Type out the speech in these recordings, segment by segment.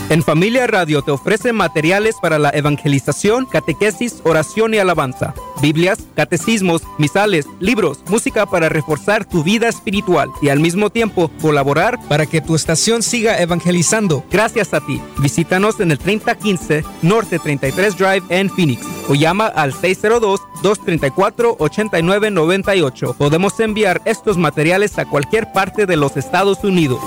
En Familia Radio te ofrece materiales para la evangelización, catequesis, oración y alabanza, Biblias, catecismos, misales, libros, música para reforzar tu vida espiritual y al mismo tiempo colaborar para que tu estación siga evangelizando. Gracias a ti. Visítanos en el 3015 Norte 33 Drive en Phoenix o llama al 602-234-8998. Podemos enviar estos materiales a cualquier parte de los Estados Unidos.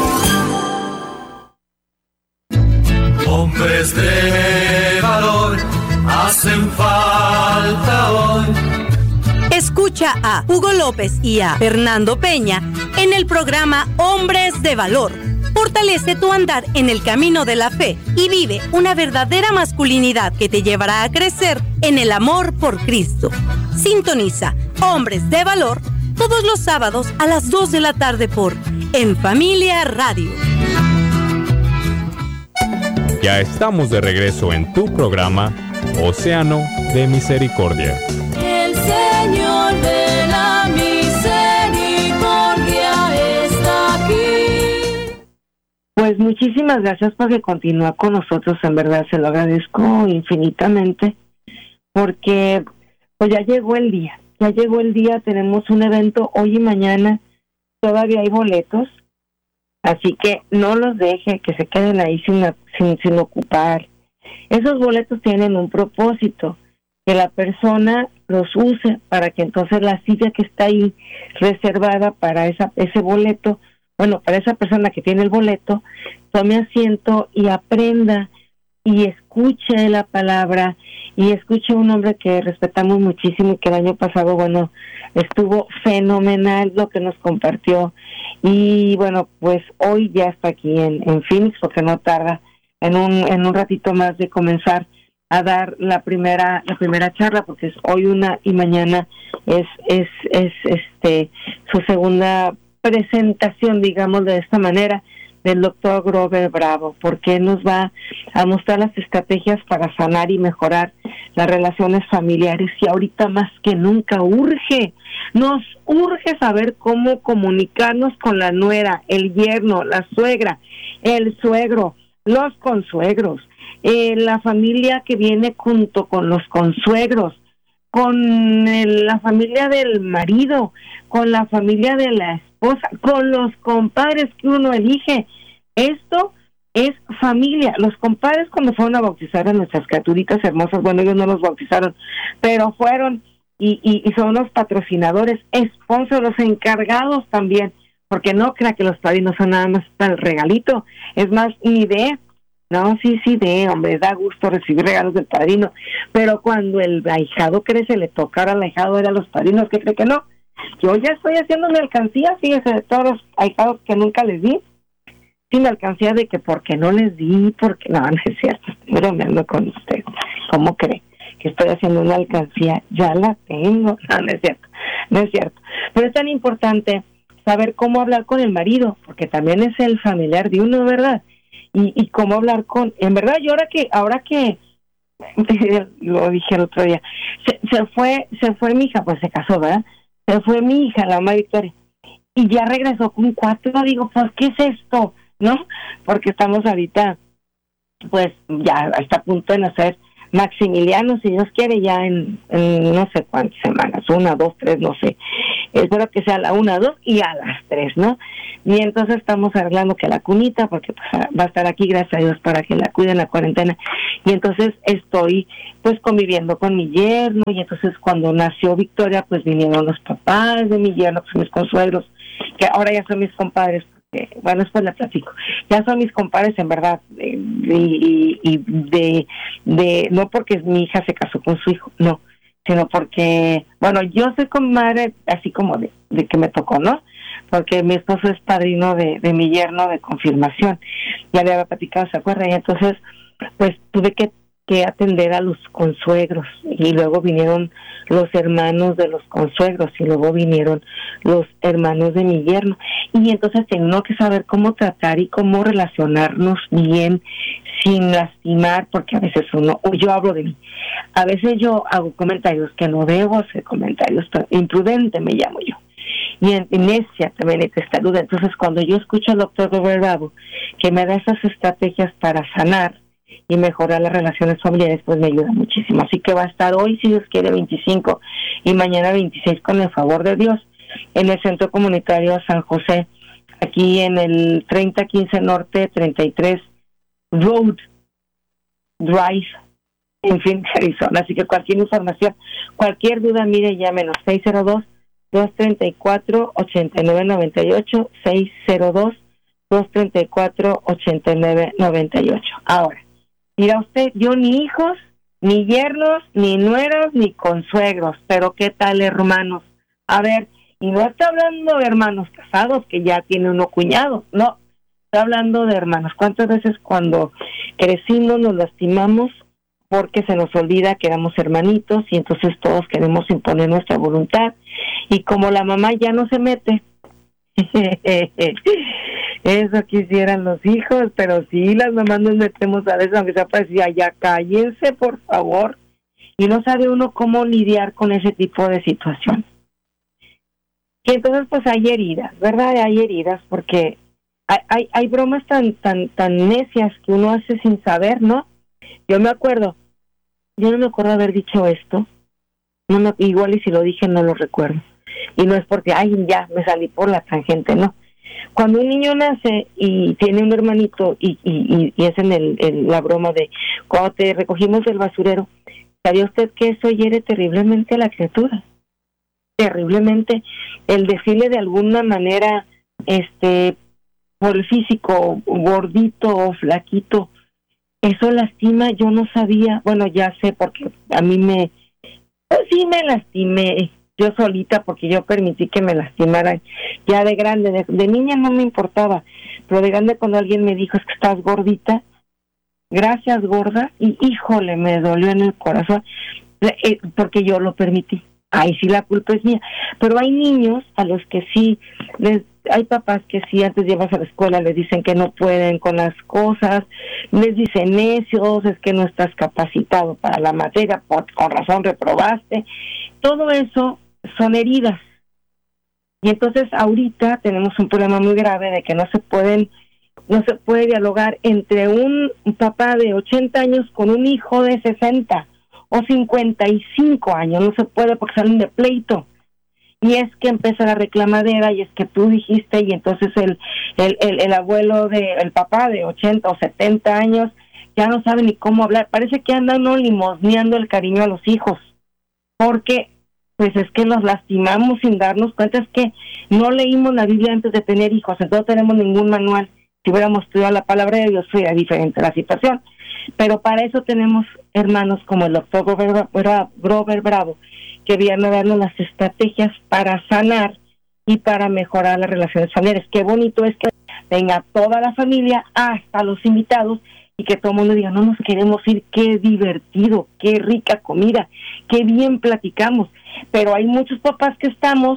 Hombres de valor hacen falta hoy. Escucha a Hugo López y a Fernando Peña en el programa Hombres de Valor. Fortalece tu andar en el camino de la fe y vive una verdadera masculinidad que te llevará a crecer en el amor por Cristo. Sintoniza Hombres de Valor todos los sábados a las 2 de la tarde por En Familia Radio. Ya estamos de regreso en tu programa Océano de Misericordia. El Señor de la Misericordia está aquí. Pues muchísimas gracias porque continúa con nosotros, en verdad se lo agradezco infinitamente, porque pues ya llegó el día, tenemos un evento hoy y mañana, todavía hay boletos. Así que no los deje, que se queden ahí sin ocupar. Esos boletos tienen un propósito, que la persona los use para que entonces la silla que está ahí reservada para ese boleto, bueno, para esa persona que tiene el boleto, tome asiento y aprenda y escuche la palabra y escuche a un hombre que respetamos muchísimo y que el año pasado, bueno, estuvo fenomenal lo que nos compartió. Y bueno, pues hoy ya está aquí en Phoenix, porque no tarda en un ratito más de comenzar a dar la primera charla, porque es hoy una y mañana es su segunda presentación, digamos de esta manera, del doctor Grover Bravo, porque nos va a mostrar las estrategias para sanar y mejorar las relaciones familiares, y ahorita más que nunca nos urge saber cómo comunicarnos con la nuera, el yerno, la suegra, el suegro, los consuegros, la familia que viene junto con los consuegros, con la familia del marido, con la familia de la esposa, con los compadres que uno elige. Esto es familia. Los compadres, cuando fueron a bautizar a nuestras criaturitas hermosas, bueno, ellos no los bautizaron, pero fueron y son los patrocinadores, sponsors, los encargados también, porque no crea que los padrinos son nada más para el regalito, es más, ni de, no, sí, hombre, da gusto recibir regalos del padrino, pero cuando el ahijado crece, le tocara al ahijado ver a los padrinos, ¿qué cree que no? Yo ya estoy haciendo mi alcancía, fíjese, de todos los ahijados que nunca les di, sin alcancía de que porque no les di, porque no es cierto, estoy bromeando con usted, ¿cómo cree? Que estoy haciendo una alcancía, ya la tengo, no es cierto, pero es tan importante saber cómo hablar con el marido, porque también es el familiar de uno, ¿verdad? Y cómo hablar en verdad, yo ahora que lo dije el otro día, se fue mi hija, pues se casó, ¿verdad? Se fue mi hija, la mamá Victoria, y ya regresó con 4, digo, pues, ¿qué es esto? ¿No? Porque estamos ahorita, pues, ya está a punto de nacer Maximiliano, si Dios quiere, ya en no sé cuántas semanas, 1, 2, 3, no sé. Espero que sea a la 1, 2 y a las 3, ¿no? Y entonces estamos arreglando que la cunita, porque pues, va a estar aquí, gracias a Dios, para que la cuiden la cuarentena. Y entonces estoy, pues, conviviendo con mi yerno, y entonces cuando nació Victoria, pues vinieron los papás de mi yerno, que son mis consuegros, que ahora ya son mis compadres. Bueno, después la platico. Ya son mis compadres, en verdad, no porque mi hija se casó con su hijo, no, sino porque, bueno, yo soy comadre así como de que me tocó, ¿no? Porque mi esposo es padrino de mi yerno de confirmación. Ya le había platicado, ¿se acuerdan? Y entonces, pues tuve que atender a los consuegros, y luego vinieron los hermanos de los consuegros, y luego vinieron los hermanos de mi yerno, y entonces tengo que saber cómo tratar y cómo relacionarnos bien sin lastimar, porque a veces yo hablo de mí, a veces yo hago comentarios que no debo hacer comentarios, imprudente me llamo yo, y en inercia también y testaruda. Entonces, cuando yo escucho al doctor Grover Bravo, que me da esas estrategias para sanar y mejorar las relaciones familiares, pues me ayuda muchísimo. Así que va a estar hoy, si Dios quiere, 25 y mañana 26, con el favor de Dios, en el Centro Comunitario San José, aquí en el 3015 Norte, 33 Road Drive, en Phoenix, Arizona. Así que cualquier información, cualquier duda, mire, llámenos 602-234-8998, 602-234-8998. Ahora, mira usted, yo ni hijos, ni yernos, ni nueras, ni consuegros, pero ¿qué tal, hermanos? A ver, y no está hablando de hermanos casados que ya tiene uno cuñado, no, está hablando de hermanos. ¿Cuántas veces cuando crecimos nos lastimamos porque se nos olvida que éramos hermanitos y entonces todos queremos imponer nuestra voluntad? Y como la mamá ya no se mete, eso quisieran los hijos, pero sí, las mamás nos metemos a veces, aunque sea para decir, ya cállense, por favor. Y no sabe uno cómo lidiar con ese tipo de situación. Y entonces pues hay heridas, ¿verdad? Hay heridas porque hay bromas tan necias que uno hace sin saber, ¿no? Yo no me acuerdo haber dicho esto, igual y si lo dije no lo recuerdo. Y no es porque, ya me salí por la tangente, no. Cuando un niño nace y tiene un hermanito y hacen la broma de cuando te recogimos del basurero, ¿sabía usted que eso hiere terriblemente a la criatura? Terriblemente. El decirle de alguna manera, por el físico, gordito o flaquito, eso lastima. Yo no sabía, bueno, ya sé, porque a mí me lastimé yo solita, porque yo permití que me lastimaran ya de grande. De niña no me importaba, pero de grande cuando alguien me dijo, es que estás gordita, gracias gorda, y híjole, me dolió en el corazón, porque yo lo permití. Ahí sí la culpa es mía. Pero hay niños a los que sí, hay papás que sí, antes llevas a la escuela, les dicen que no pueden con las cosas, les dicen necios, es que no estás capacitado para la materia, con razón reprobaste. Todo eso son heridas. Y entonces ahorita tenemos un problema muy grave de que no se puede dialogar entre un papá de 80 años con un hijo de 60 o 55 años, no se puede porque salen de pleito. Y es que empieza la reclamadera, y es que tú dijiste, y entonces el abuelo el papá de 80 o 70 años ya no sabe ni cómo hablar. Parece que andan limosneando el cariño a los hijos, porque pues es que los lastimamos sin darnos cuenta. Es que no leímos la Biblia antes de tener hijos, entonces no tenemos ningún manual. Si hubiéramos estudiado la palabra de Dios, sería diferente la situación. Pero para eso tenemos hermanos como el doctor Grover Bravo, que vienen a darnos las estrategias para sanar y para mejorar las relaciones familiares. Qué bonito es que venga toda la familia, hasta los invitados, y que todo el mundo diga, no nos queremos ir, qué divertido, qué rica comida, qué bien platicamos. Pero hay muchos papás que están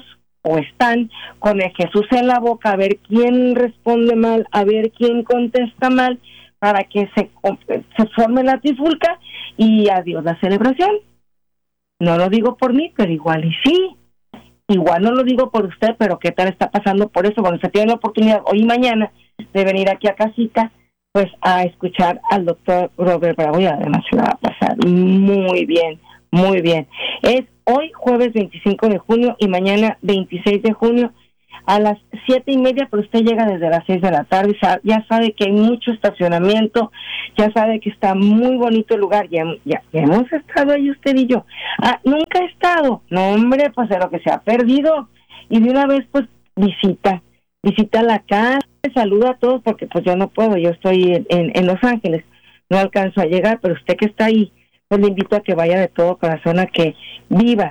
con el Jesús en la boca, a ver quién responde mal, a ver quién contesta mal, para que se forme la trifulca y adiós la celebración. No lo digo por mí, pero igual y sí. Igual no lo digo por usted, pero ¿qué tal está pasando por eso? Cuando se tiene la oportunidad hoy y mañana de venir aquí a casita, pues a escuchar al doctor Robert Bravo, y además se la va a pasar muy bien, muy bien. Es hoy jueves 25 de junio y mañana 26 de junio a las 7:30, pero usted llega desde las 6 de la tarde, ya sabe que hay mucho estacionamiento, ya sabe que está muy bonito el lugar, ya hemos estado ahí usted y yo. Nunca he estado, no hombre, pues de lo que se ha perdido, y de una vez pues visita la casa, saluda a todos, porque pues yo no puedo, yo estoy en Los Ángeles, no alcanzo a llegar, pero usted que está ahí, pues le invito a que vaya de todo corazón, a que viva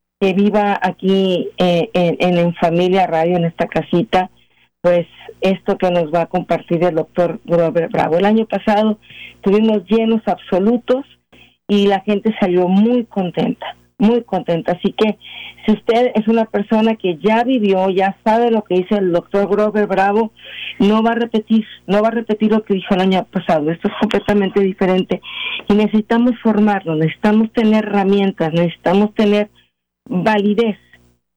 aquí en Familia Radio, en esta casita, pues esto que nos va a compartir el doctor Robert Bravo. El año pasado tuvimos llenos absolutos y la gente salió muy contenta. Así que si usted es una persona que ya vivió, ya sabe lo que dice el doctor Robert Bravo, no va a repetir lo que dijo el año pasado. Esto es completamente diferente y necesitamos formarnos, necesitamos tener herramientas, necesitamos tener validez,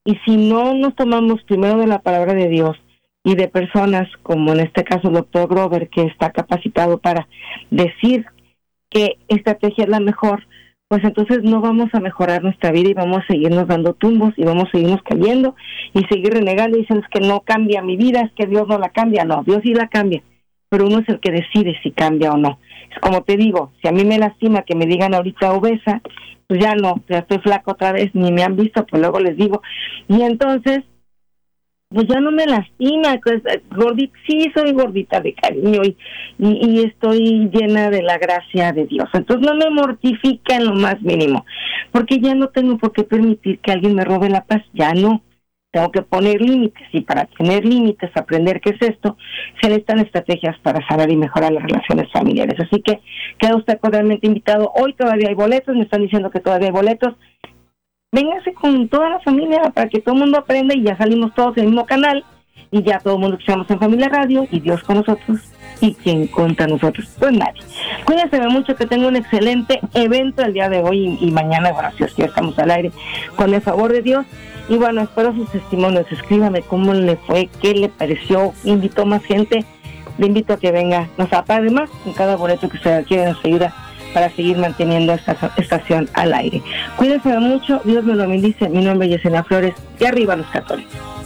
Y si no nos tomamos primero de la palabra de Dios y de personas como en este caso el doctor Grover, que está capacitado para decir qué estrategia es la mejor, pues entonces no vamos a mejorar nuestra vida y vamos a seguirnos dando tumbos y vamos a seguirnos cayendo y seguir renegando y diciendo es que no cambia mi vida, es que Dios no la cambia. No, Dios sí la cambia, pero uno es el que decide si cambia o no. Es como te digo, si a mí me lastima que me digan ahorita obesa, pues ya no, ya estoy flaca otra vez, ni me han visto, pues luego les digo. Y entonces, pues ya no me lastima, pues, gordita, sí soy gordita de cariño y estoy llena de la gracia de Dios. Entonces no me mortifica en lo más mínimo, porque ya no tengo por qué permitir que alguien me robe la paz, ya no. Tengo que poner límites, y para tener límites, aprender qué es esto, se necesitan estrategias para sanar y mejorar las relaciones familiares. Así que queda usted cordialmente invitado. Hoy todavía hay boletos, me están diciendo que todavía hay boletos. Véngase con toda la familia para que todo el mundo aprenda y ya salimos todos en el mismo canal y ya todo el mundo escuchamos en Familia Radio y Dios con nosotros y quien contra nosotros, pues nadie. Cuídense mucho, que tenga un excelente evento el día de hoy y mañana, bueno, si es que estamos al aire, con el favor de Dios. Y bueno, espero sus testimonios, escríbame cómo le fue, qué le pareció, invitó más gente, le invito a que venga, nos apague más con cada boleto que usted adquiere, nos ayuda para seguir manteniendo esta estación al aire. Cuídense mucho, Dios me lo bendice, mi nombre es Yesenia Flores y arriba los católicos.